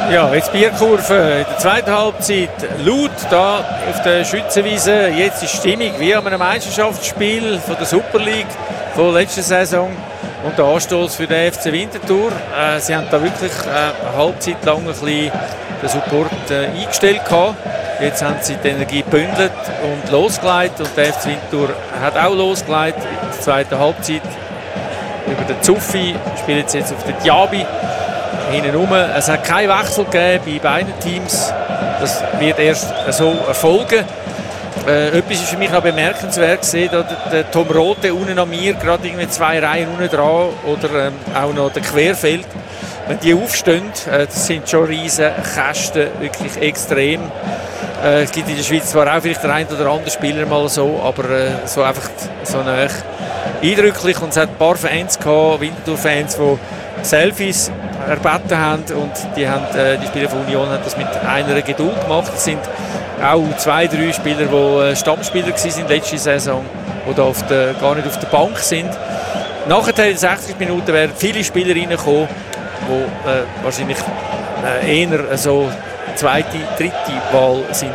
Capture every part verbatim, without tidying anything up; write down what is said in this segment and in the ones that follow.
Ja, jetzt Bierkurve in der zweiten Halbzeit laut da auf der Schützenwiese. Jetzt ist Stimmung wie an einem Meisterschaftsspiel von der Super League von letzter Saison und der Anstoß für den F C Winterthur. Äh, sie haben da wirklich äh, eine Halbzeit lang ein bisschen den Support äh, eingestellt gehabt. Jetzt haben sie die Energie gebündelt und losgeleitet und der F C Winterthur hat auch losgeleitet in der zweiten Halbzeit. Über den Zuffi spielt jetzt auf den Diaby hinten rum. Es hat keinen Wechsel gegeben bei beiden Teams. Das wird erst so erfolgen. Äh, etwas ist für mich auch bemerkenswert gesehen, da der, der Tom Rothe unten an mir, gerade irgendwie zwei Reihen unten dran oder ähm, auch noch der Querfeld. Wenn die aufstehen, äh, das sind schon riesen Kästen, wirklich extrem. Äh, es gibt in der Schweiz zwar auch vielleicht der ein oder andere Spieler mal so, aber äh, so einfach so nah eindrücklich. Und es hat ein paar Fans gehabt, Winterthur-Fans, die Selfies erbeten haben und die, haben, äh, die Spieler von Union haben das mit einer Geduld gemacht. Es sind auch zwei, drei Spieler, die äh, Stammspieler waren letzte Saison oder auf der, gar nicht auf der Bank sind. Nachher in den sechzig Minuten werden viele Spieler reingekommen, die äh, wahrscheinlich äh, eher so zweite, dritte Wahl sind.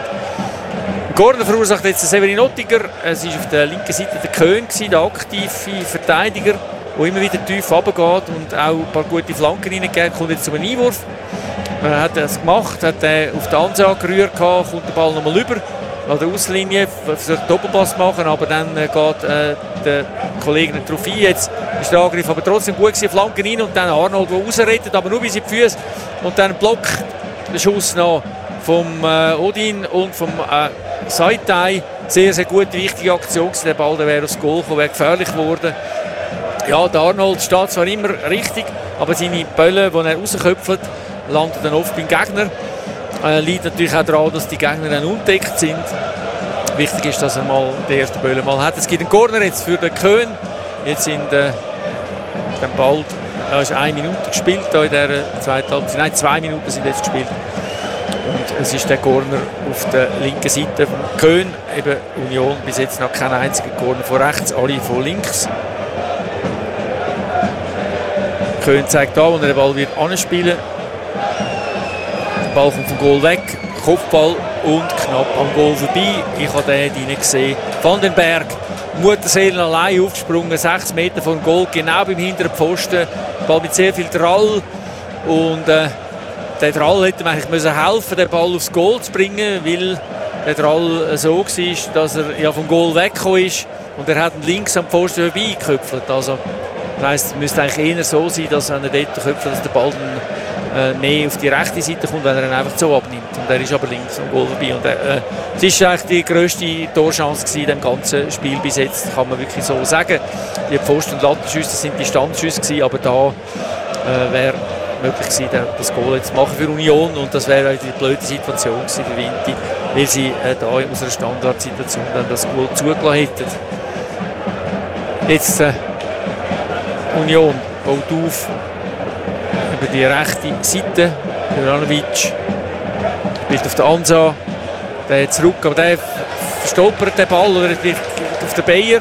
Corner verursacht jetzt Severin Ottiger. Es war auf der linken Seite der Köhn, der aktive Verteidiger, der immer wieder tief runtergeht und auch ein paar gute Flanken reingegeben. Kommt jetzt zum Einwurf. Er hat das gemacht, hat den auf die Ansage gerührt, kommt der Ball nochmal rüber an der Auslinie, versucht Doppelpass zu machen, aber dann äh, geht äh, der Kollege nicht drauf ein. Jetzt ist der Angriff aber trotzdem gut gewesen, Flanken rein und dann Arnold, der rausrettet, aber nur bis in die Füße und dann Block, der Schuss noch vom äh, Odin und vom äh, Saitai. Sehr, sehr gute, wichtige Aktion. Der Ball der wäre aufs Goal gekommen, wäre gefährlich geworden. Ja, der Arnold steht zwar immer richtig, aber seine Bälle, die er rausköpft, landen dann oft beim Gegner. Äh, liegt natürlich auch daran, dass die Gegner dann unentdeckt sind. Wichtig ist, dass er mal den ersten Bälle mal hat. Es gibt einen Corner jetzt für den Köhn. Jetzt in der, dem Ball äh, ist eine Minute gespielt da in der zweiten Halbzeit. Nein, zwei Minuten sind jetzt gespielt. Und es ist der Corner auf der linken Seite von Köhn. Eben Union bis jetzt noch kein einziger Corner von rechts, alle von links. Köhn zeigt da, wo er den Ball wird anspielen. Der Ball kommt vom Goal weg, Kopfball und knapp am Goal vorbei. Ich habe den nicht gesehen. Vandenberg, Mutterseelen allein aufgesprungen, sechs Meter vom Goal, genau beim hinteren Pfosten. Ball mit sehr viel Drall. Und äh, der Drall hätte mir eigentlich müssen helfen, den Ball aufs Goal zu bringen, weil der Drall so war, dass er ja vom Goal weggekommen ist. Und er hat ihn links am Pfosten vorbeigeköpft. Also, das heisst, es müsste eigentlich eher so sein, dass wenn er dort köpft, dass der Ball dann äh, mehr auf die rechte Seite kommt, wenn er ihn einfach so abnimmt. Und er ist aber links am Goal vorbei. Und, äh, es war eigentlich die grösste Torchance in dem ganzen Spiel bis jetzt, kann man wirklich so sagen. Die Pfosten- und Lattenschüsse sind die Standschüsse gewesen, aber da äh, wäre möglich gewesen, das Goal jetzt zu machen für Union. Und das wäre eine blöde Situation gewesen für Vinti, weil sie äh, da in unserer Standardsituation dann das Goal zugelassen hätten. Jetzt äh, Union baut auf über die rechte Seite. Juranovic spielt auf der Ansa, der zurück, aber der verstolpert den Ball oder wird auf den Bayer,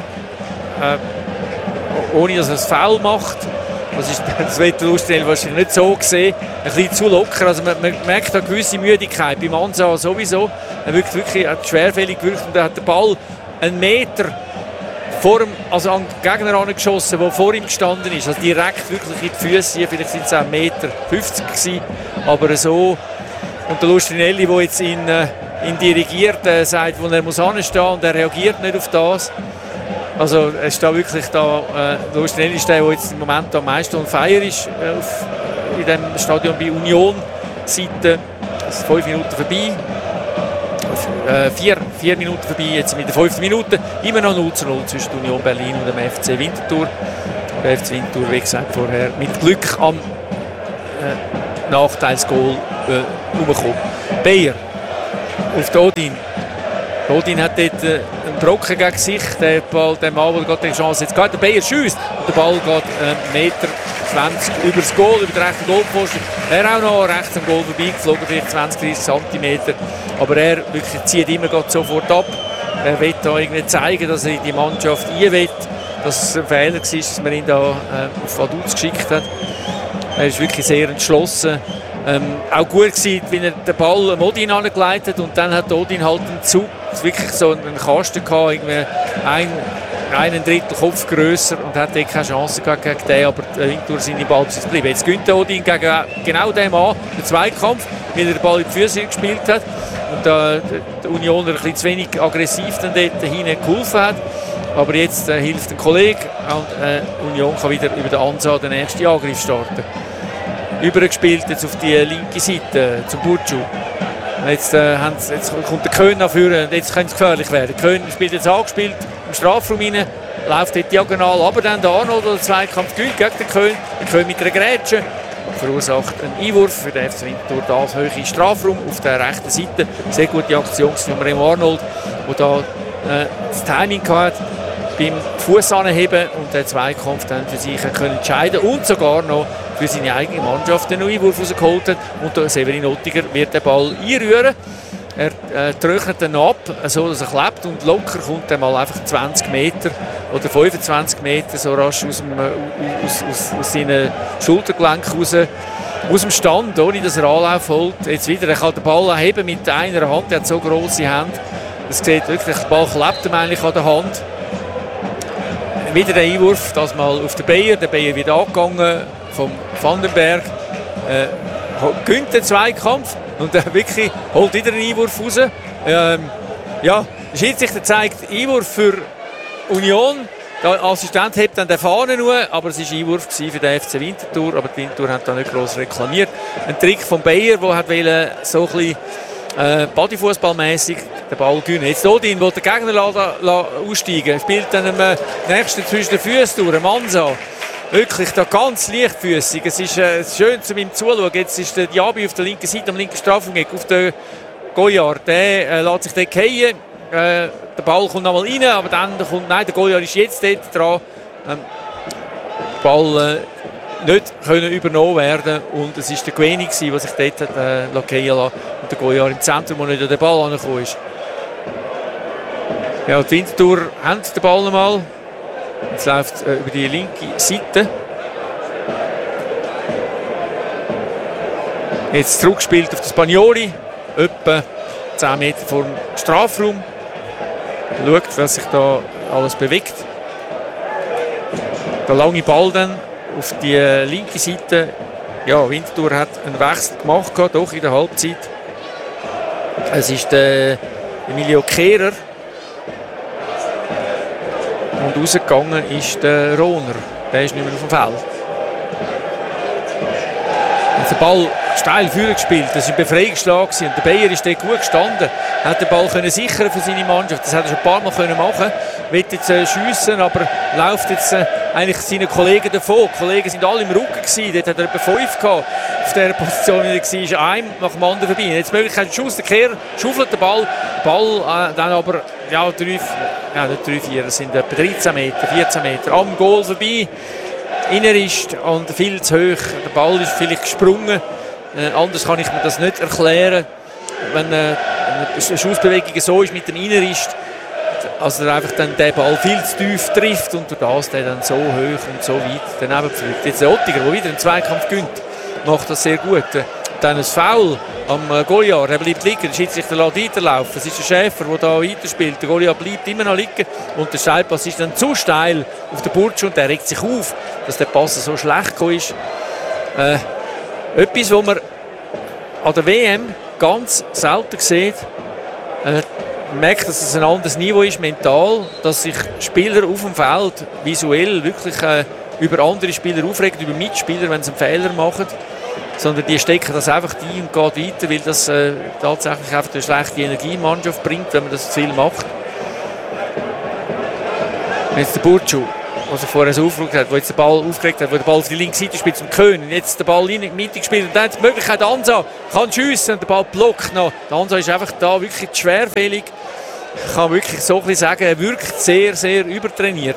äh, ohne dass er es Foul macht. Das ist das wird Lustell wahrscheinlich nicht so gesehen, ein bisschen zu locker. Also man, man merkt eine gewisse Müdigkeit beim Ansa sowieso. Er wirkt wirklich hat schwerfällig gewirkt und er hat den Ball einen Meter vor dem, also an den Gegner angeschossen, der vor ihm gestanden ist. Also direkt wirklich in die Füße, vielleicht sind es auch eins Meter fünfzig gewesen, aber so. Und der Lustrinelli, der jetzt ihn, äh, ihn dirigiert, äh, sagt, wo er muss anstehen und er reagiert nicht auf das. Also es ist da wirklich da, äh, Lustrinelli ist der, der jetzt im Moment am meisten on fire ist äh, auf, in dem Stadion bei Union-Seite. Es sind fünf Minuten vorbei. Äh, vier, vier Minuten vorbei, jetzt mit der fünften Minute. Immer noch null zu null zwischen Union Berlin und dem F C Winterthur. Der F C Winterthur, wie gesagt, vorher mit Glück am äh, Nachteilsgoal äh, rumgekommen. Bayer auf den Odin. Odin hat dort äh, einen Brocken gegen sich. Der Ball, der Mann, der gerade die Chance jetzt geht. Der Bayer schießt und der Ball geht äh, Meter zwanzig über das Goal, über den rechten Goalposten. Er auch noch rechts am Goal vorbeigeflogen, vielleicht zwanzig, dreißig Zentimeter. Aber er wirklich zieht immer sofort ab. Er will da irgendwie zeigen, dass er in die Mannschaft rein will. Dass es ein Fehler war, dass man ihn da äh, auf Vaduz geschickt hat. Er ist wirklich sehr entschlossen. Ähm, auch gut gewesen, wie er den Ball Odin angeleitet hat und dann hat Odin halt einen Zug, wirklich so einen Kasten gehabt, irgendwie ein, einen Drittel Kopf grösser und hat dort keine Chance gehabt gegen den, aber Winterthur sind im Ballbesitz geblieben. Jetzt gönnt Odin gegen genau den Mann den Zweikampf, weil er den Ball in die Füße gespielt hat und äh, der Unioner ein bisschen zu wenig aggressiv dann dort hinten geholfen hat. Aber jetzt äh, hilft ein Kollege und äh, Union kann wieder über den Ansa den nächsten Angriff starten. Übergespielt jetzt auf die linke Seite zum Burcu. Jetzt, äh, jetzt kommt der Köhn nach vorne und jetzt könnte es gefährlich werden. Der Köhn spielt jetzt angespielt im Strafraum rein, läuft dort diagonal, aber dann der Arnold oder Zweikampf gewinnt gegen den Köhn. Der Köhn mit einer Grätsche verursacht einen Einwurf für den F C Winterthur, das hohe Strafraum auf der rechten Seite. Sehr gute Aktion von Remo Arnold, der da äh, das Timing hatte beim Fuß anheben und den Zweikampf dann für sich können entscheiden und sogar noch für seine eigene Mannschaft den Einwurf rausgeholt hat. Und der Severin Ottiger wird den Ball einrühren. Er äh, trocknet ihn ab, so dass er klebt und locker kommt er mal einfach zwanzig Meter oder fünfundzwanzig Meter so rasch aus, dem, aus, aus, aus seinen Schultergelenken raus, aus dem Stand, ohne dass er Anlauf holt. Jetzt wieder, er kann den Ball heben mit einer Hand, er hat so grosse Hände. Das sieht wirklich, der Ball klebt ihm eigentlich an der Hand. Wieder der Einwurf, das mal auf den Bayer. Der Bayer wird angegangen vom Vandenberg. Äh, gönnt den Zweikampf und äh, wirklich holt wieder einen Einwurf raus. Ähm, ja, der Schiedsrichter zeigt Einwurf für Union. Der Assistent hebt dann den Fahne nur, aber es war ein Einwurf für den F C Winterthur. Aber die Winterthur hat da nicht gross reklamiert. Ein Trick von Bayer, der hat wollte, so ein bisschen äh, Bodyfußballmäßig den Ball gewinnen. Jetzt Odin will den Gegner la, la, aussteigen. Spielt dann am äh, nächsten zwischen den Füßen durch, Mansa. Wirklich da ganz leichtfüßig. Es ist äh, schön zu ihm zuschauen. Jetzt ist der Diaby auf der linken Seite, am linken Strafraum, auf den Goyard. Der äh, lässt sich dort fallen. Äh, der Ball kommt nochmal rein, aber dann kommt, nein, der Goyard ist jetzt dort dran. Ähm, der Ball äh, nicht können übernommen werden und es war der Gweni, der sich dort äh, lackieren lassen und der Goyard im Zentrum, wo nicht an den Ball angekommen ist. Ja, die Winterthur haben den Ball nochmal. Jetzt läuft äh, über die linke Seite. Jetzt zurückgespielt auf den Spagnoli. Etwa zehn Meter vor dem Strafraum. Schaut, was sich da alles bewegt. Der lange Ball dann auf die linke Seite. Ja, Winterthur hat einen Wechsel gemacht, doch in der Halbzeit. Es ist der Emilio Kehrer. Und rausgegangen ist der Rohner. Der ist nicht mehr auf dem Feld. Und der Ball steil vorne gespielt. Das war ein Befreiungsschlag. Und der Bayer ist dort gut gestanden. Er hat den Ball können sichern für seine Mannschaft. Das hat er schon ein paar Mal können machen. Er will jetzt äh, schiessen, aber läuft jetzt äh, eigentlich seinen Kollegen davon. Die Kollegen sind alle im Rücken gewesen. Dort hat er etwa fünf gehabt. Auf der Position, wie er war, ist ein nach dem anderen vorbei. Jetzt Möglichkeit Schuss, der Kehrer schaufelt den Ball. Ball äh, dann aber ja, drei, ja, nicht drei, vier, das sind etwa dreizehn Meter, vierzehn Meter am Goal vorbei. Innerist und viel zu hoch. Der Ball ist vielleicht gesprungen. Äh, anders kann ich mir das nicht erklären. Wenn äh, eine Schussbewegung so ist mit dem Innerist, also er einfach dann den Ball viel zu tief trifft und durch das der dann so hoch und so weit daneben fliegt. Jetzt der Ottiger, der wieder einen Zweikampf gönnt, macht das sehr gut. Dann ein Foul am äh, Goliath, er bleibt liegen, der Schiedsrichter lässt weiterlaufen. Es ist der Schäfer, der da weiterspielt. Der Goliath bleibt immer noch liegen und der Steilpass ist dann zu steil auf den Burcu und der regt sich auf, dass der Pass so schlecht gekommen ist. Äh, etwas, was man an der W M ganz selten sieht. Äh, man merkt, dass es ein anderes Niveau ist, mental, dass sich Spieler auf dem Feld visuell wirklich äh, über andere Spieler aufregen, über Mitspieler, wenn sie einen Fehler machen. Sondern die stecken das einfach ein und gehen weiter, weil das äh, tatsächlich einfach eine schlechte Energie in die Mannschaft bringt, wenn man das zu viel macht. Jetzt der Burcu, der vorher so aufgeregt hat, der jetzt den Ball aufgeregt hat, der den Ball auf die linke Seite spielt zum Köhn. Jetzt den Ball in die Mitte gespielt und dann hat die Möglichkeit, Ansa kann schiessen und der Ball blockt noch. Der Ansa ist einfach da wirklich schwerfällig. Ich kann wirklich so ein bisschen sagen, er wirkt sehr, sehr übertrainiert.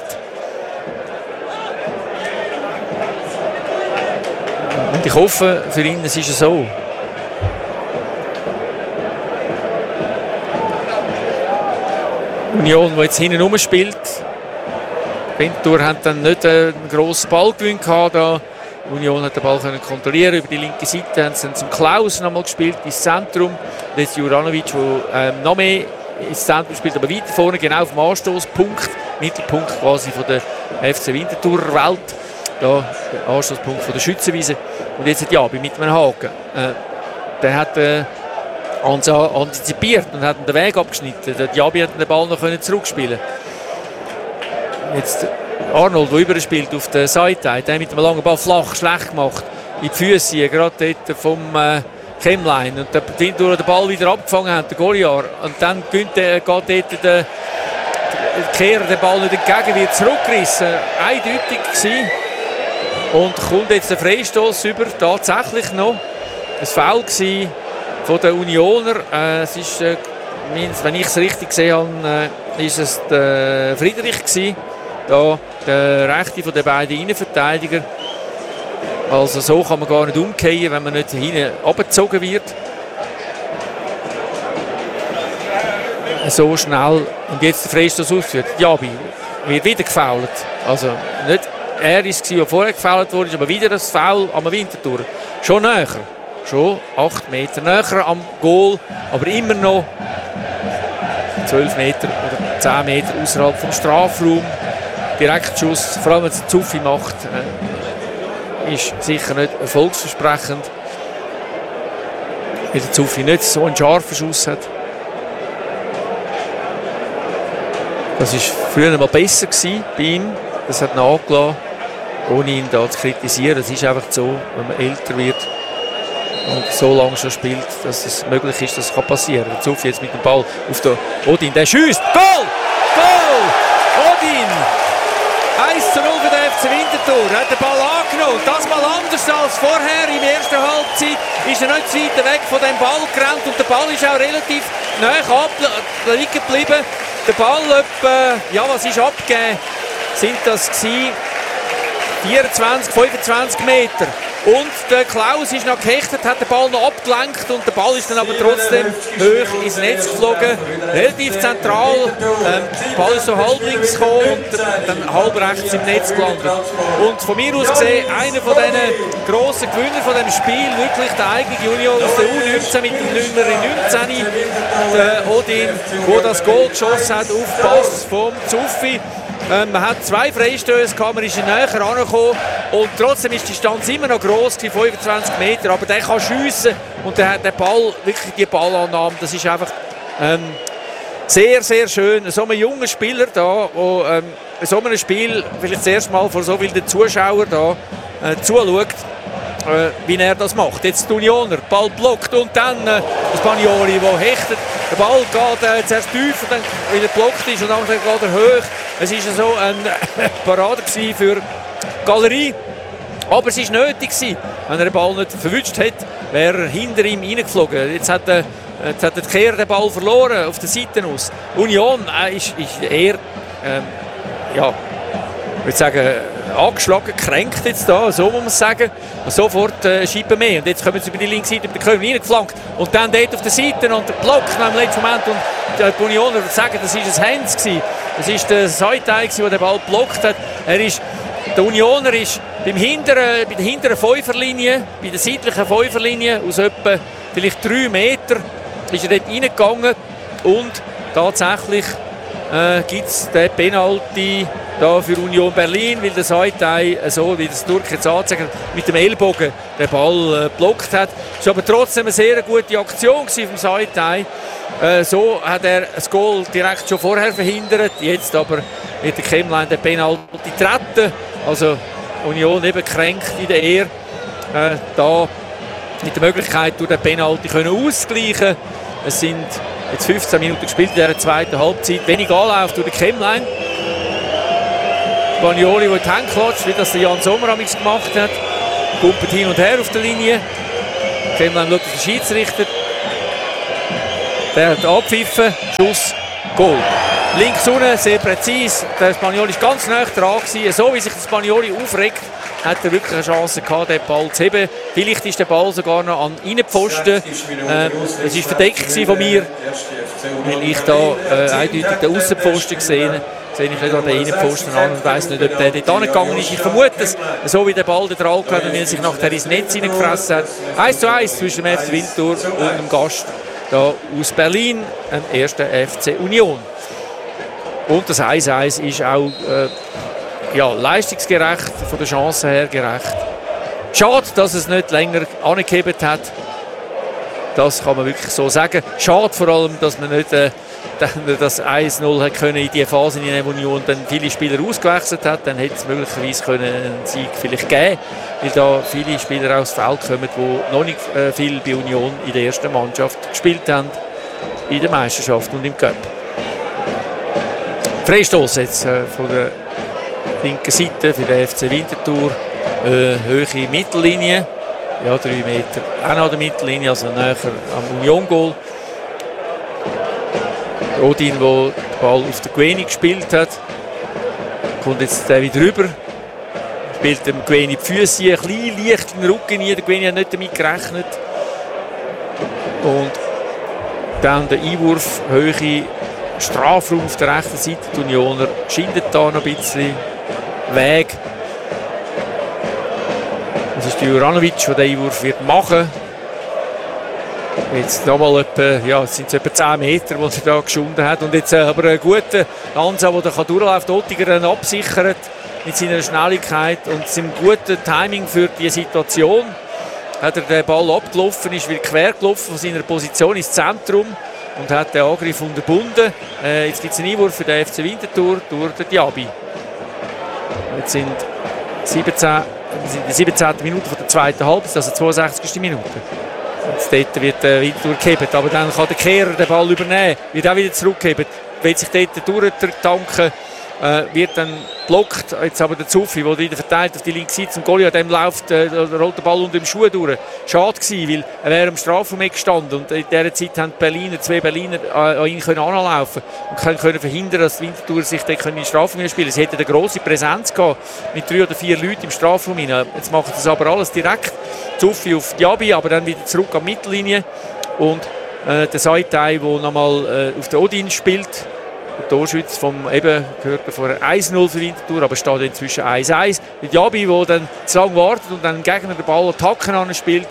Und ich hoffe, für ihn es ist so. Union, die jetzt hinten rumspielt. Winterthur hat dann nicht einen grossen Ballgewinn gehabt, da Union hat den Ball können kontrollieren über die linke Seite, haben sie zum Klaus nochmal gespielt, ins Zentrum. Und jetzt Juranovic, der ähm, noch mehr ins Zentrum spielt, aber weiter vorne, genau auf dem Anstoßpunkt, Mittelpunkt quasi von der F C Winterthurer Welt. Da der Anstoßpunkt von der Schützenwiese. Und jetzt hat Jabi mit einem Haken. Äh, der hat äh, antizipiert und hat den Weg abgeschnitten. Der Jabi hat den Ball noch zurückspielen. Jetzt Arnold, der überspielt auf der Seite, der mit dem langen Ball flach, schlecht gemacht. In die Füße, gerade dort vom äh, Kemmlein. Und der Winterthur den Ball wieder abgefangen hat, der Goliar. Und dann geht, äh, geht dort der, der Kehrer den Ball nicht entgegen, wird zurückgerissen. Eindeutig gewesen. Und kommt jetzt der Freistoß über, tatsächlich noch. Ein Foul gewesen von den Unioner. Äh, es ist, äh, wenn ich es richtig gesehen habe, äh, ist es der Friedrich gewesen. Da der rechte von den beiden Innenverteidiger. Also so kann man gar nicht umkehren, wenn man nicht hinten abgezogen wird. So schnell. Und jetzt der Freistoß ausführt. Jabi wird wieder gefoult. Also nicht er ist es, der vorher gefoult wurde, aber wieder das Foul am Winterthur. Schon näher. Schon acht Meter näher am Goal, aber immer noch zwölf Meter oder zehn Meter außerhalb vom Strafraum. Direktschuss, vor allem wenn es einen Zuffi macht, äh, ist sicher nicht erfolgsversprechend. Weil der Zuffi nicht so einen scharfen Schuss hat. Das war früher mal besser gewesen bei ihm. Das hat nachgelassen, ohne ihn da zu kritisieren. Es ist einfach so, wenn man älter wird und so lange schon spielt, dass es möglich ist, dass es passieren kann. Der Zuffi jetzt mit dem Ball auf den Odin, der schießt. Goal! Goal! Odin! eins zu null für den F C Winterthur. Er hat den Ball angenommen. Das mal anders als vorher. In der ersten Halbzeit ist er nicht zu weit weg von dem Ball gerannt. Und der Ball ist auch relativ nahe liegen geblieben. Der Ball, etwa, ja, was ist abgegeben? Sind das gewesen? vierundzwanzig, fünfundzwanzig Meter. Und der Klaus ist noch gehechtet, hat den Ball noch abgelenkt und der Ball ist dann aber trotzdem hoch ins Netz geflogen. Relativ zentral. Ähm, der Ball ist so halb links gekommen und dann halb rechts im Netz gelandet. Und von mir aus gesehen, einer von diesen grossen Gewinnern von dem Spiel, wirklich der eigene Junior aus der U neunzehn mit dem Nummer neunzehn, der Odin, der das Goal geschossen hat auf Pass vom Zuffi. Ähm, man hat zwei Freistöße gehabt, man ist näher angekommen und trotzdem ist die Distanz immer noch gross, fünfundzwanzig Meter, aber der kann schiessen und der, der Ball, wirklich die Ballannahme, das ist einfach ähm, sehr, sehr schön. So ein junger Spieler da, der ähm, so einem Spiel vielleicht das erste Mal vor so vielen Zuschauern da äh, zuschaut, äh, wie er das macht. Jetzt die Unioner, Ball blockt und dann äh, der Spagnoli, der hechtet. Der Ball geht äh, zuerst tief und dann wieder blockt ist und dann geht er hoch. Es war so eine Parade für die Galerie. Aber es war nötig gewesen. Wenn er den Ball nicht verwünscht hätte, wäre er hinter ihm reingeflogen. Jetzt hat der, jetzt hat der Kehrer den Ball verloren auf der Seite aus. Union äh, ist, ist eher, ähm, ja, ich würde sagen, angeschlagen, gekränkt jetzt da, so muss man sagen. Und sofort äh, schieben mehr. Und jetzt kommen sie über die linke Seite, über den Köln reingeflankt. Und dann dort auf der Seite und der Block im letzten Moment. Und die Unioner sagen, das war ein Hens gewesen. Das war der Seitai, der den Ball blockt hat. Er ist, der Unioner ist beim hinteren, bei der hinteren Fünferlinie, bei der seitlichen Fünferlinie, aus etwa vielleicht drei Meter, ist er dort reingegangen. Und tatsächlich äh, gibt es den Penalty da für Union Berlin, weil der Seitai, so wie das Turk jetzt anzeigt, mit dem Ellbogen den Ball äh, blockt hat. Es war aber trotzdem eine sehr gute Aktion vom Seitai. Äh, so hat er das Goal direkt schon vorher verhindert. Jetzt aber mit der Kemmlein den Penalty treten. Also Union eben kränkt in der Ehre. Äh, da mit der Möglichkeit, durch den Penalty können ausgleichen. Es sind jetzt fünfzehn Minuten gespielt in dieser zweiten Halbzeit. Wenig Anlauf durch den Kemmlein. Spagnoli, der die Hände klatscht, wie das der Jan Sommer amigs gemacht hat. Kumpelt hin und her auf der Linie. Kemmlein schaut auf den Schiedsrichter. Der hat abpfiffen, Schuss, Goal. Links unten, sehr präzise. Der Spagnoli war ganz nah dran gewesen. So wie sich der Spagnoli aufregt, hat er wirklich eine Chance gehabt, den Ball zu heben. Vielleicht ist der Ball sogar noch an Innenpfosten. Äh, es war verdeckt von mir, weil ich da äh, eindeutig den Aussenpfosten gesehen habe. Sehe ich nicht an den Innenpfosten an und weiss nicht, ob der dort angegangen ist. Ich vermute es, so wie der Ball den Drall hat und er sich nachher ins Netz hineingefressen hat. eins zu eins zwischen dem F C Winterthur und dem Gast da aus Berlin, dem ersten F C Union. Und das eins zu eins ist auch äh, ja, leistungsgerecht, von der Chance her gerecht. Schade, dass es nicht länger angehebt hat. Das kann man wirklich so sagen. Schade vor allem, dass man nicht äh, das eins zu null können in die Phase, in der Union dann viele Spieler ausgewechselt hat. Dann hätte es möglicherweise können einen Sieg vielleicht geben, weil da viele Spieler aufs Feld kommen, die noch nicht äh, viel bei Union in der ersten Mannschaft gespielt haben, in der Meisterschaft und im Cup. Freistoß jetzt äh, von der linken Seite für den F C Winterthur. Äh, hohe Mittellinie. Ja, drei Meter auch noch an der Mittellinie, also näher am Union-Goal. Odin, der den Ball auf den Gueni gespielt hat, kommt jetzt der wieder rüber. Spielt dem Gueni die Füße ein bisschen leicht in den Rücken rein. Der Gueni hat nicht damit gerechnet. Und dann der Einwurf, hohe Strafraum auf der rechten Seite. Die Unioner schindet da noch ein bisschen Weg. Das ist Juranovic, der den Einwurf wird machen. Jetzt nochmal etwa, ja, es sind es etwa zehn Meter, die er da geschunden hat. Und jetzt äh, aber einen guten Lanza, der da durchlaufen kann. Ottiger absichert mit seiner Schnelligkeit und seinem guten Timing für die Situation. Hat er den Ball abgelaufen, ist wieder quer gelaufen von seiner Position ins Zentrum und hat den Angriff unterbunden. Äh, jetzt gibt es einen Einwurf für den F C Winterthur durch den Diaby. Jetzt sind siebzehn, die siebzehnte Minute von der zweiten Halbzeit, also zweiundsechzigste Minute. Jetzt dort wird der Winterthur gehebt, aber dann kann der Kehrer den Ball übernehmen, wird auch wieder zurückgeben, will sich dort durchtanken, äh, wird dann blockt. Jetzt aber der Zuffi, der wieder verteilt auf die linke Seite zum Goliath, dem läuft, äh, rollt der Ball unter dem Schuh durch. Schade gewesen, weil er wäre im Strafraum gestanden und in dieser Zeit haben die Berliner, zwei Berliner äh, an ihn können anlaufen und können, können verhindern, dass die Winterthur sich dort in den Strafraum spielen. Sie hätten eine grosse Präsenz gehabt mit drei oder vier Leuten im Strafraum rein. Jetzt machen sie das aber alles direkt. Zuffi auf Diaby, aber dann wieder zurück an die Mittellinie und äh, der Saitai, der nochmal äh, auf der Odin spielt. Der Torschütze vom eben gehört vorher eins zu null für Winterthur, aber steht inzwischen eins zu eins. Mit Diaby, der dann zu lange wartet und dann Gegner den Ball Attacken anspielt.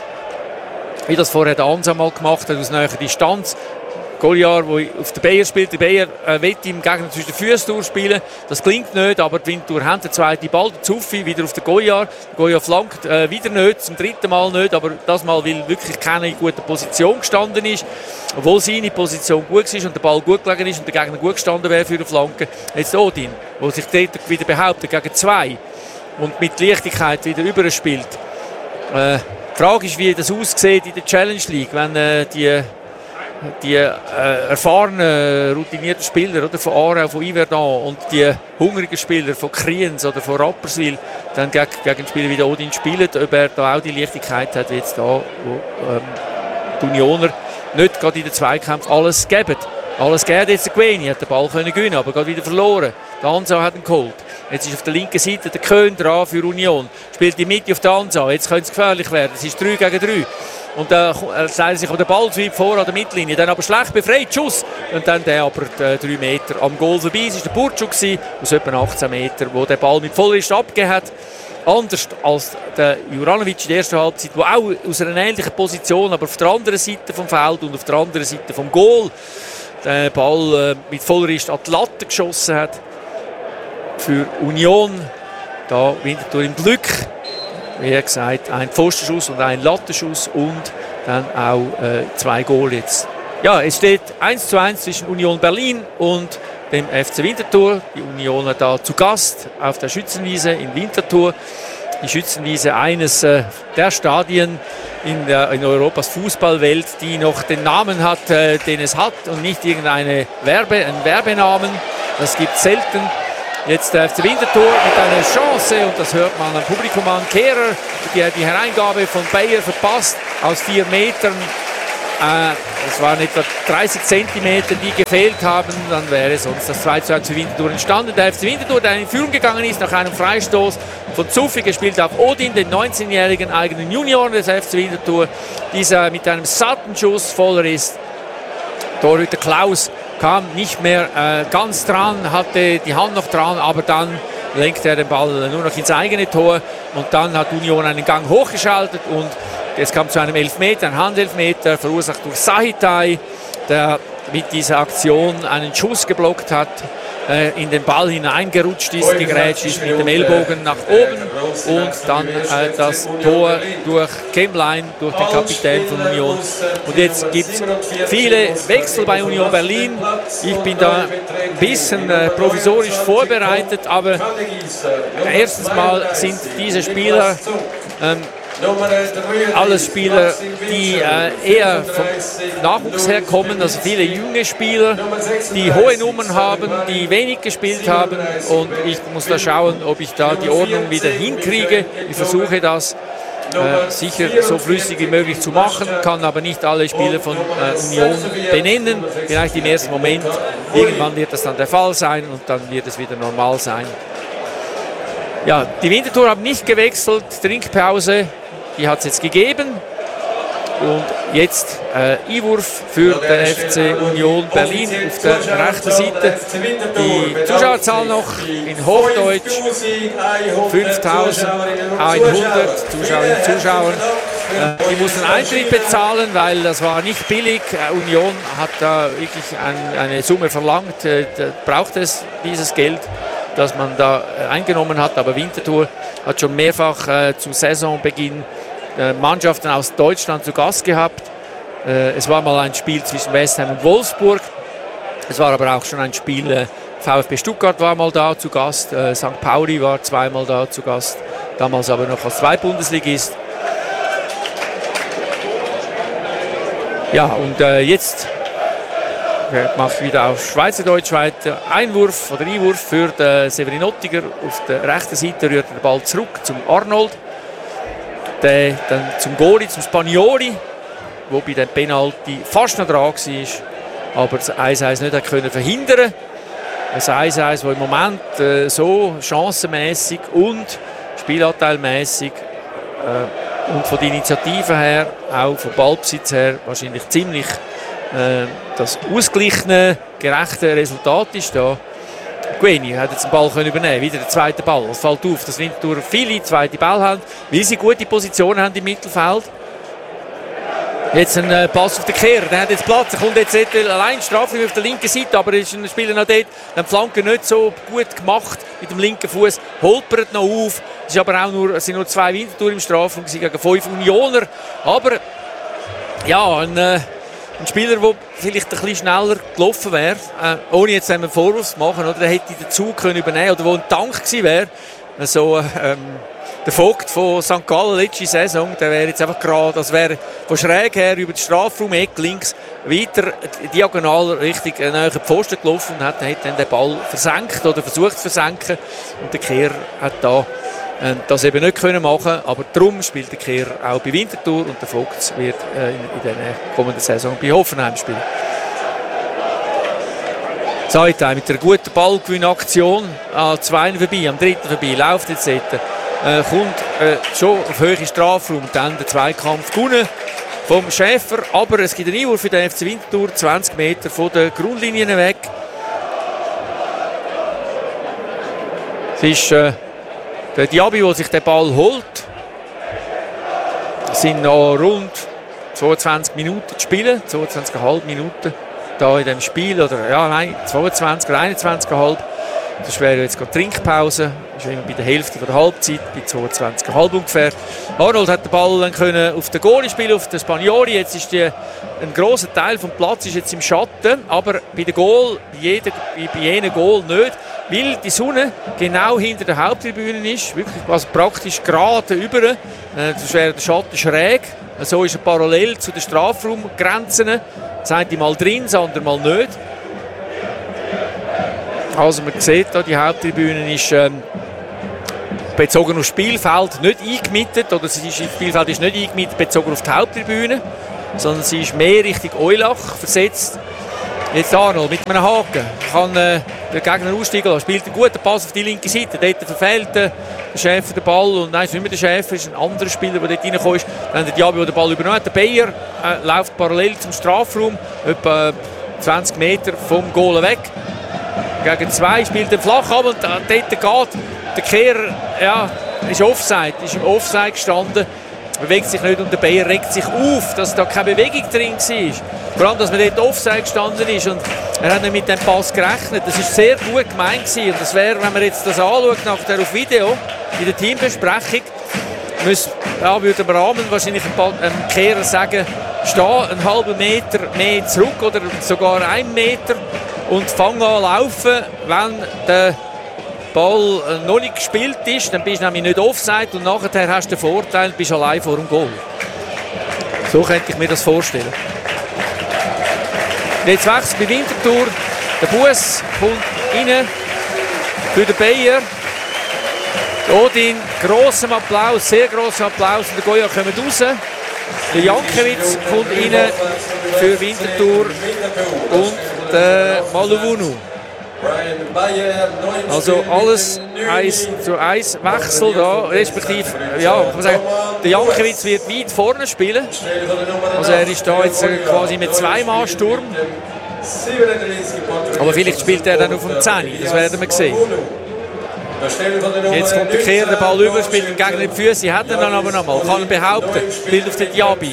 Wie das vorher der Ansa mal gemacht hat, aus näher Distanz. Goliath, der auf den Bayer spielt. Der Bayer äh, will im Gegner zwischen den Füßen durchspielen. Das klingt nicht, aber die Winterthur haben den zweiten Ball. Der Zuffi wieder auf den Goliath. Der Goliath flankt äh, wieder nicht, zum dritten Mal nicht, aber das Mal, weil wirklich keine in guter Position gestanden ist. Obwohl seine Position gut war und der Ball gut gelegen ist und der Gegner gut gestanden wäre für eine Flanke. Jetzt Odin, der sich dort wieder behauptet gegen zwei und mit Leichtigkeit wieder überspielt. Äh, die Frage ist, wie das aussieht in der Challenge League, wenn äh, die die äh, erfahrenen, routinierten Spieler oder, von Aarau, von Yverdon und die hungrigen Spieler von Kriens oder von Rapperswil dann gegen, gegen Spieler wie der Odin spielen, ob er da auch die Leichtigkeit hat, wie jetzt da, wo ähm, die Unioner nicht gerade in den Zweikampf alles geben. Alles geht jetzt der Gueni, hat den Ball können gewinnen, aber gerade wieder verloren. Der Ansa hat ihn geholt. Jetzt ist auf der linken Seite der Köhn dran für Union. Spielt die Mitte auf der Ansa. Jetzt könnte es gefährlich werden. Es ist drei gegen drei. Und dann äh, seilt sich der Ball vor an der Mittellinie. Dann aber schlecht befreit, Schuss. Und dann der aber äh, drei Meter am Goal vorbei. Es war der Burczuk aus etwa achtzehn Metern, der den Ball mit Vollrist abgegeben hat. Anders als der Juranovic in der ersten Halbzeit, der auch aus einer ähnlichen Position, aber auf der anderen Seite vom Feld und auf der anderen Seite vom Goal den Ball äh, mit Vollrist an die Latte geschossen hat. Für Union, da Winterthur im Glück. Wie gesagt, ein Pfostenschuss und ein Lattenschuss und dann auch äh, zwei Goal jetzt. Ja, es steht eins zu eins zwischen Union Berlin und dem F C Winterthur. Die Unioner da zu Gast auf der Schützenwiese in Winterthur. Die Schützenwiese, eines äh, der Stadien in, der, in Europas Fußballwelt, die noch den Namen hat, äh, den es hat und nicht irgendeinen Werbe, einen Werbenamen. Das gibt es selten. Jetzt der F C Winterthur mit einer Chance und das hört man am Publikum an. Kehrer, die, die Hereingabe von Bayer verpasst aus vier Metern. Äh, es waren etwa dreißig Zentimeter, die gefehlt haben. Dann wäre sonst das zwei zu eins für Winterthur entstanden. Der F C Winterthur, der in Führung gegangen ist nach einem Freistoß von Zuffi, gespielt auf Odin, den neunzehnjährigen eigenen Junioren des F C Winterthur. Dieser mit einem satten Schuss voller ist. Torhüter Klaus kam nicht mehr äh, ganz dran, hatte die Hand noch dran, aber dann lenkte er den Ball nur noch ins eigene Tor und dann hat Union einen Gang hochgeschaltet und es kam zu einem Elfmeter, ein Handelfmeter, verursacht durch Sahitai, der mit dieser Aktion einen Schuss geblockt hat, äh, in den Ball hineingerutscht ist, gegrätscht ist mit dem Ellbogen nach oben und dann äh, das Tor durch Kemlein, durch den Kapitän von Union. Und jetzt gibt es viele Wechsel bei Union Berlin. Ich bin da ein bisschen äh, provisorisch vorbereitet, aber erstens mal sind diese Spieler ähm, alles Spieler, die äh, eher vom Nachwuchs herkommen, also viele junge Spieler, die hohe Nummern haben, die wenig gespielt haben und ich muss da schauen, ob ich da die Ordnung wieder hinkriege. Ich versuche das äh, sicher so flüssig wie möglich zu machen, kann aber nicht alle Spieler von äh, Union benennen, vielleicht im ersten Moment, irgendwann wird das dann der Fall sein und dann wird es wieder normal sein. Ja, die Winterthur haben nicht gewechselt, Trinkpause. Die hat es jetzt gegeben und jetzt äh, Einwurf für den F C Union Berlin auf der rechten Seite. Die Zuschauerzahl noch in Hochdeutsch fünftausendeinhundert Zuschauerinnen und Zuschauer. Äh, die mussten Eintritt bezahlen, weil das war nicht billig. Äh, Union hat da wirklich ein, eine Summe verlangt, äh, braucht es dieses Geld, das man da äh, eingenommen hat, aber Winterthur hat schon mehrfach äh, zu Saisonbeginn äh, Mannschaften aus Deutschland zu Gast gehabt. Äh, es war mal ein Spiel zwischen West Ham und Wolfsburg. Es war aber auch schon ein Spiel, äh, VfB Stuttgart war mal da zu Gast, äh, Sankt Pauli war zweimal da zu Gast, damals aber noch als Zweitbundesligist. Ja, und äh, jetzt macht wieder auf Schweizerdeutsch weiter. Einwurf oder Einwurf für den Severin Ottiger. Auf der rechten Seite rührt der Ball zurück zum Arnold. Der dann zum Goli, zum Spagnoli, wo bei dem Penalty fast noch dran war, aber das eins eins nicht können verhindern. Ein eins eins, das im Moment äh, so chancenmässig und spielanteilmässig äh, und von der Initiative her, auch vom Ballbesitz her, wahrscheinlich ziemlich äh, das ausgeglichene, gerechte Resultat ist da. Gueni hat jetzt den Ball können übernehmen, wieder der zweite Ball. Es fällt auf, dass Winterthur viele zweite Ball haben, weil sie gute Positionen haben im Mittelfeld. Jetzt ein äh, Pass auf den Kehrer, der hat jetzt Platz, er kommt jetzt allein Strafraum auf der linken Seite, aber ist ein Spieler noch dort, die Flanke nicht so gut gemacht mit dem linken Fuß, holpert noch auf. Es, ist aber auch nur, es sind nur zwei Winterthur im Strafraum gegen fünf Unioner, aber ja, ein, äh, ein Spieler, der vielleicht ein bisschen schneller gelaufen wäre, äh, ohne jetzt einen Vorwurf zu machen, oder der hätte den Zug können übernehmen oder wo ein Tank gewesen wäre. Also, ähm, der Vogt von Sankt Gallen letzte Saison, der wäre jetzt einfach gerade, das wäre von schräg her über den Strafraum, Eck links, weiter diagonal Richtung näher Pfosten gelaufen und hat, hat dann den Ball versenkt oder versucht zu versenken. Und der Kehr hat da äh, das eben nicht können machen, aber darum spielt der Kehr auch bei Winterthur und der Vogt wird äh, in, in der kommenden Saison bei Hoffenheim spielen. Sahitai mit einer guten Ballgewinnaktion an zwei vorbei, am dritten vorbei, läuft jetzt dort. Äh, kommt äh, schon auf höhere Strafraum, dann der Zweikampf gewonnen vom Schäfer, aber es gibt einen Einwurf für den F C Winterthur, zwanzig Meter von der Grundlinie weg. Es ist äh, der Diaby, der sich den Ball holt. Es sind noch rund zweiundzwanzig Minuten zu spielen, zweiundzwanzig Komma fünf Minuten da in dem Spiel, oder ja, nein, zweiundzwanzig oder einundzwanzig Komma fünf. Das wäre jetzt gerade Trinkpause. Das ist immer bei der Hälfte der Halbzeit, bei zweiundzwanzig Komma fünf ungefähr. Arnold hat den Ball dann können auf den Goalie spielen, auf den Spagnoli. Jetzt ist die, ein grosser Teil vom Platz ist jetzt im Schatten, aber bei der Goal, bei, jeder, bei jenem Goal nicht, weil die Sonne genau hinter der Haupttribüne ist, wirklich also praktisch gerade über. Äh, das wäre der Schatten schräg. So ist er parallel zu den Strafraumgrenzen. Das eine mal drin, das andere mal nicht. Also man sieht da, die Haupttribüne ist ähm, bezogen auf das Spielfeld nicht eingemietet, oder das Spielfeld ist nicht eingemietet, bezogen auf die Haupttribüne. sondern sie ist mehr Richtung Eulach versetzt. Jetzt Arnold mit einem Haken kann äh, der Gegner aussteigen lassen, spielt einen guten Pass auf die linke Seite, dort verfehlt der Schäfer den Ball und nein, es ist nicht mehr der Schäfer, es ist ein anderer Spieler, der dort reingekommen ist. Dann der Diaby, der den Ball übernommen hat. Der Bayer äh, läuft parallel zum Strafraum, etwa zwanzig Meter vom Goal weg. Gegen zwei spielt er flach ab und äh, dort geht der Kehrer, ja, ist Offside, ist im Offside gestanden, bewegt sich nicht und der Bayer regt sich auf, dass da keine Bewegung drin war. Vor allem, dass man dort Offside gestanden ist und er hat nicht mit dem Pass gerechnet. Das war sehr gut gemeint gewesen. Und das wäre, wenn man jetzt das anschaut, nachher auf Video, in der Teambesprechung, müsste, ja, würde der Rahmen wahrscheinlich einem Kehrer sagen, steh einen halben Meter mehr zurück oder sogar einen Meter und fang an laufen, wenn der Ball noch nicht gespielt ist, dann bist du nämlich nicht Offside und nachher hast du den Vorteil, bist allein vor dem Goal. So könnte ich mir das vorstellen. Jetzt wechselt bei Winterthur. Der Bus kommt rein für den Bayer. Odin, grossem Applaus, sehr grosser Applaus. Und der Goya kommt raus. Der Jankiewicz kommt rein für Winterthur und der Maluvunu. Also alles eins zu eins Wechsel da, respektive, ja, kann man sagen, der Jankiewicz wird weit vorne spielen. Also er ist da jetzt quasi mit zwei Mann Sturm. Aber vielleicht spielt er dann auf dem zehn, das werden wir sehen. Jetzt kommt der Kehr, der Ball über, spielt den Gegner in die Füße, hat er dann aber nochmal, kann er behaupten, spielt auf den Diaby.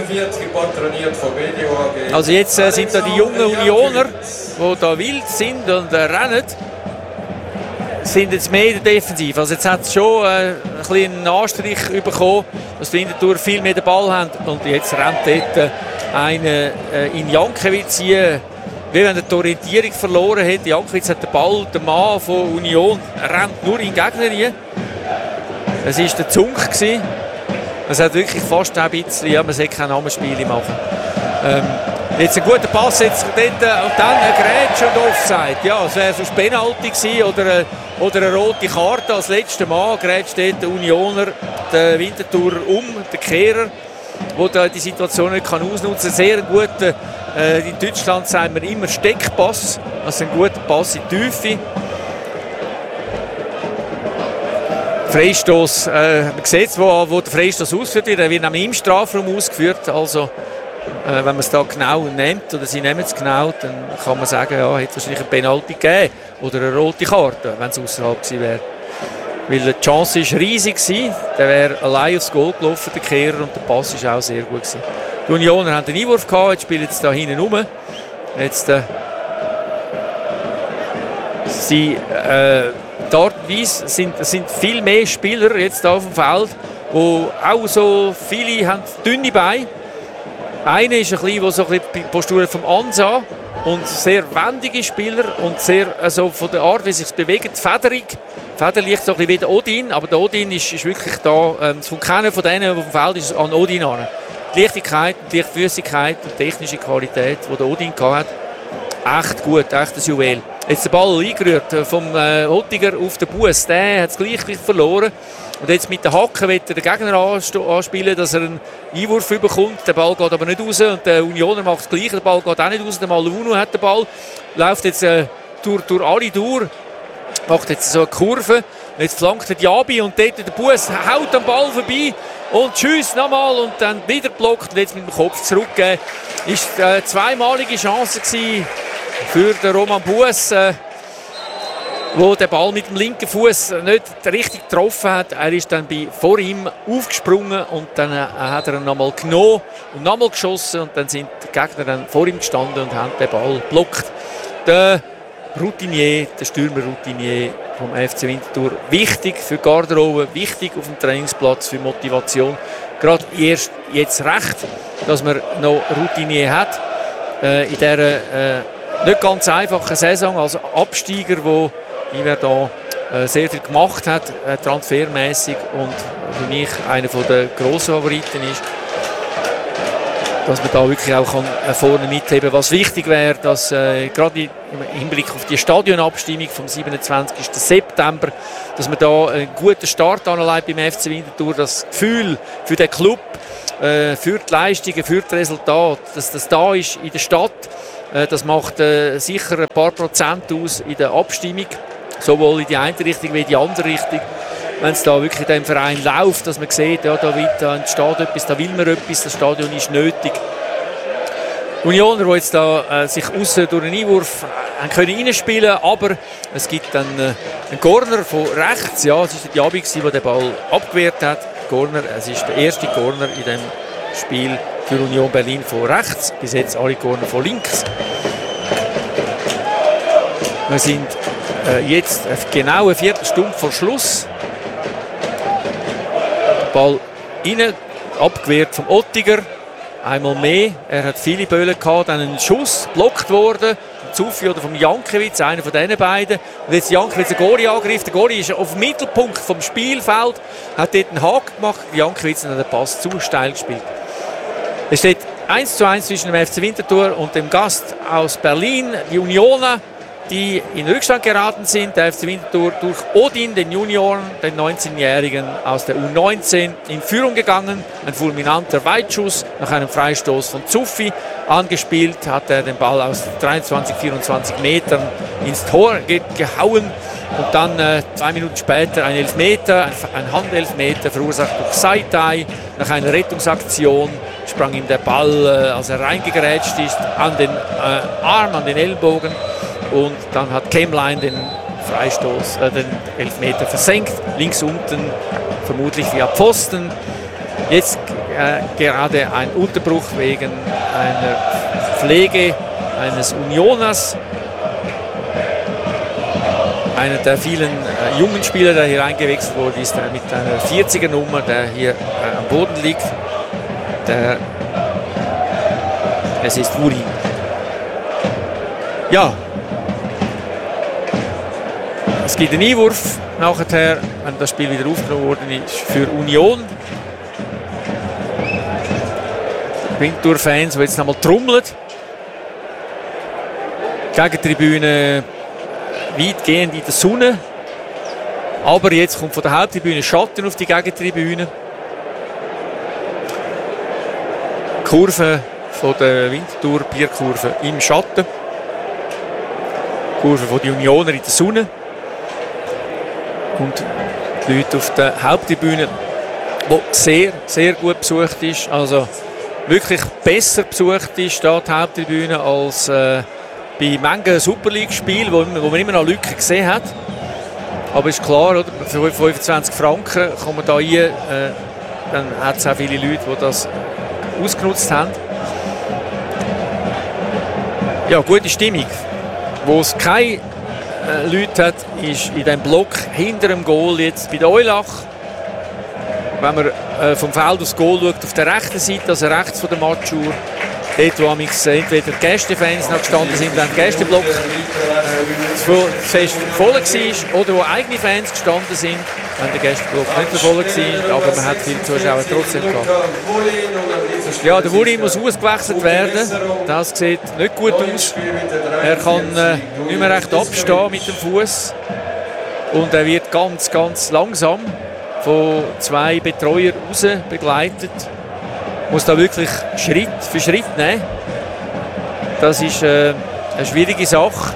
Also jetzt äh, sind da die jungen Unioner, die da wild sind und äh, rennen, sind jetzt mehr in der Defensive. Also jetzt hat es schon äh, ein bisschen einen Anstrich bekommen, dass die Winterthur viel mehr den Ball haben und jetzt rennt dort äh, einer äh, in Jankiewicz hier. Wie wenn er die Orientierung verloren hat. Jankiewicz hat den Ball, der Mann von Union rennt nur in den Gegner rein. Es war der Zunk. Es hat wirklich fast ein bisschen, ja, man sollte kein Namensspiel machen. Ähm, jetzt ein guter Pass jetzt dort, und dann ein Grätsch und Offside. Ja, es wäre sonst Penalty gewesen oder eine, oder eine rote Karte als letzter Mann. Grätsch dort der Unioner, der Winterthur um, der Kehrer, der die Situation nicht ausnutzen kann. Sehr guter, äh, in Deutschland sagen wir immer Steckpass, also ein guter Pass in die Tiefe. Freistoß, äh, man sieht, wo, wo der Freistoß ausgeführt wird, er wird nämlich im Strafraum ausgeführt, also äh, wenn man es da genau nimmt, oder sie nehmen es genau, dann kann man sagen, ja, hätte es wahrscheinlich eine Penalty gegeben oder eine rote Karte, wenn es außerhalb gewesen wäre. Weil die Chance war riesig, der wäre allein aufs Goal gelaufen, der Kehrer, und der Pass war auch sehr gut gewesen. Die Unioner haben den Einwurf gehabt, jetzt spielen sie da hinten rum. Jetzt äh, sie, äh, die Art und Weise sind, sind viel mehr Spieler jetzt da auf dem Feld, wo auch so viele haben dünne Beine. Einer ist ein bisschen, der so ein bisschen die Postur vom Ansa und sehr wendige Spieler und sehr also von der Art, wie sich bewegt, federig. Feder liegt so ein bisschen wie der Odin, aber der Odin ist, ist wirklich da, ähm, von keiner von denen, die auf dem Feld ist, an Odin an. Die Leichtigkeit, die Leichtfüßigkeit und die technische Qualität, die der Odin hatte, echt gut, echt ein Juwel. Jetzt der Ball eingerührt vom äh, Hottiger auf den Bus, der hat das Gleichgewicht verloren. Und jetzt mit den Hacken will er den Gegner anspielen, dass er einen Einwurf bekommt. Der Ball geht aber nicht raus und der Unioner macht das Gleiche, der Ball geht auch nicht raus. Der Maluvunu hat den Ball, läuft jetzt äh, durch, durch alle durch, macht jetzt so eine Kurve. Jetzt flankt der Diaby und dort der Bus haut den Ball vorbei und schießt nochmal und dann wieder blockt und jetzt mit dem Kopf zurückgeben. Ist eine äh, zweimalige Chance gewesen für den Roman Bus, äh, wo der Ball mit dem linken Fuß nicht richtig getroffen hat. Er ist dann bei, vor ihm aufgesprungen und dann äh, hat er ihn nochmal genommen und nochmal geschossen und dann sind die Gegner dann vor ihm gestanden und haben den Ball blockt. Der Routinier, der Stürmer-Routinier vom F C Winterthur, wichtig für die Garderobe, wichtig auf dem Trainingsplatz für Motivation. Gerade erst jetzt recht, dass man noch Routinier hat äh, in dieser äh, nicht ganz einfachen Saison als Absteiger, wo Iver da äh, sehr viel gemacht hat, äh, transfermäßig und für mich einer der grossen Favoriten ist, dass man da wirklich auch kann, äh, vorne mitheben kann. Was wichtig wäre, dass äh, gerade im Hinblick auf die Stadionabstimmung vom siebenundzwanzigsten September, dass man da einen guten Start anlegt beim F C Winterthur, das Gefühl für den Club, äh, für die Leistungen, für das Resultat, dass das da ist in der Stadt. Äh, das macht äh, sicher ein paar Prozent aus in der Abstimmung, sowohl in die eine Richtung wie in die andere Richtung. Wenn es da wirklich in diesem Verein läuft, dass man sieht, ja, da, will, da entsteht etwas, da will man etwas, das Stadion ist nötig. Unioner, die jetzt da, äh, sich aussen durch einen Einwurf äh, können reinspielen, aber es gibt dann äh, einen Corner von rechts. Ja, es war der Diaby, der den Ball abgewehrt hat. Corner, es ist der erste Corner in dem Spiel für Union Berlin von rechts. Bis jetzt alle Corner von links. Wir sind äh, jetzt genau eine Viertelstunde vor Schluss. Ball rein, abgewehrt vom Ottiger. Einmal mehr. Er hat viele Böllen gehabt, dann ein Schuss, blockt worden. Zufi oder vom Jankiewicz, einer von diesen beiden. Und jetzt Jankiewicz den Gori angegriffen. Der Gori ist auf dem Mittelpunkt vom Spielfeld, hat dort einen Haken gemacht. Jankiewicz hat den Pass zu steil gespielt. Es steht eins zu eins zwischen dem F C Winterthur und dem Gast aus Berlin, die Unioner, die in Rückstand geraten sind. Der F C Winterthur durch Odin, den Junioren, den neunzehnjährigen aus der U neunzehn, in Führung gegangen. Ein fulminanter Weitschuss nach einem Freistoß von Zufi. Angespielt hat er den Ball aus dreiundzwanzig, vierundzwanzig Metern ins Tor ge gehauen. Und dann äh, zwei Minuten später ein Elfmeter, ein, ein Handelfmeter verursacht durch Saitai. Nach einer Rettungsaktion sprang ihm der Ball, äh, als er reingegrätscht ist, an den äh, Arm, an den Ellbogen. Und dann hat Kemlein den Freistoß, äh, den Elfmeter versenkt. Links unten, vermutlich via Pfosten. Jetzt äh, gerade ein Unterbruch wegen einer Pflege eines Unioners. Einer der vielen äh, jungen Spieler, der hier eingewechselt wurde, ist der mit einer vierziger Nummer, der hier äh, am Boden liegt. Der, es ist Wurin. Ja. Es gibt einen Einwurf nachher, wenn das Spiel wieder aufgenommen worden ist, für Union. Winterthur-Fans, die jetzt nochmal trommeln. Gegentribüne weitgehend in der Sonne. Aber jetzt kommt von der Haupttribüne Schatten auf die Gegentribüne. Die Kurve von der Winterthur-Bierkurve im Schatten. Die Kurve von den Unioner in der Sonne. Und die Leute auf der Haupttribüne, die sehr, sehr gut besucht ist. Also wirklich besser besucht ist da die Haupttribüne als äh, bei manchen Super League-Spielen, wo, wo man immer noch Lücken gesehen hat. Aber ist klar, oder? Für fünfundzwanzig Franken kommt man da rein, äh, dann hat es auch viele Leute, die das ausgenutzt haben. Ja, gute Stimmung. Wo es keine äh, Leute hat, ist in dem Block hinter dem Goal jetzt bei der Eulach. Wenn man äh, vom Feld aufs Goal schaut, auf der rechten Seite, also rechts von der Matschur, dort wo entweder Gästefans noch gestanden sind, wenn der Gästeblock zu fest voll war, oder wo eigene Fans gestanden sind, wenn der Gästeblock nicht so voll war, aber man hat viele Zuschauer trotzdem gehabt. Ja, der Wurin muss ausgewechselt werden, das sieht nicht gut aus. Er kann äh, nicht mehr recht abstehen mit dem Fuß und er wird ganz, ganz langsam von zwei Betreuern raus begleitet. Muss da wirklich Schritt für Schritt nehmen. Das ist äh, eine schwierige Sache.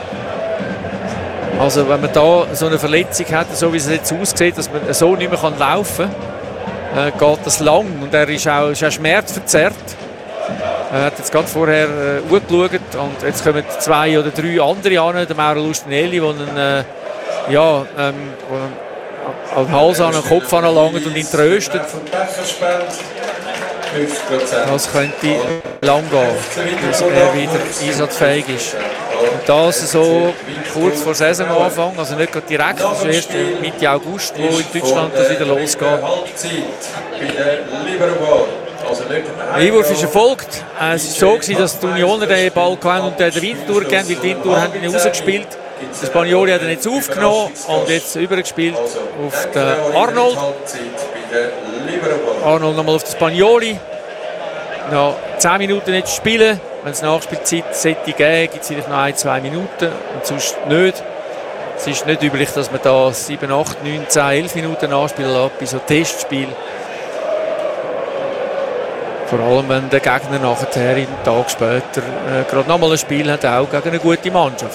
Also wenn man da so eine Verletzung hat, so wie es jetzt aussieht, dass man so nicht mehr laufen kann, äh, geht das lang. Und er ist auch, ist auch schmerzverzerrt. Er hat jetzt gerade vorher äh, angeschaut und jetzt kommen zwei oder drei andere an, der Mauro Lustinelli, die einen, äh, ja, ähm, am Hals an den Kopf anlangen und ihn tröstet. Das könnte lang gehen, bis er wieder einsatzfähig ist. Und das so kurz vor Saisonanfang, also nicht gerade direkt, das ist erst Mitte August, wo in Deutschland das wieder losgeht. Der Einwurf ist erfolgt. Es war so, dass die Unioner den Ball gewinnen und den Winterthur gehen, weil die Winterthur haben ihn rausgespielt. Der Spanioli hat ihn jetzt aufgenommen und jetzt übergespielt auf den Arnold. Arnold nochmal auf den Spanioli. Noch zehn Minuten nicht spielen. Wenn es Nachspielzeit sollte geben, gibt es vielleicht noch ein, zwei Minuten und sonst nicht. Es ist nicht üblich, dass man da sieben, acht, neun, zehn, elf Minuten nachspielen lässt bei so Testspielen. Vor allem, wenn der Gegner nachher einen Tag später äh, gerade nochmal ein Spiel hat, auch gegen eine gute Mannschaft.